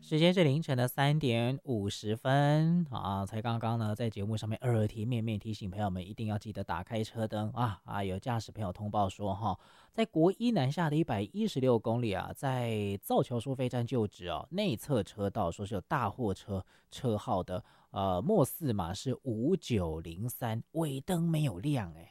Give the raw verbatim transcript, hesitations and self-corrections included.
时间是凌晨的三点五十分啊，才刚刚呢，在节目上面耳提面命提醒朋友们一定要记得打开车灯啊啊！有驾驶朋友通报说哈，在国一南下的一百一十六公里啊，在造桥收费站就职哦，内侧车道说是有大货车车号的，呃，末四码是五九零三，尾灯没有亮哎，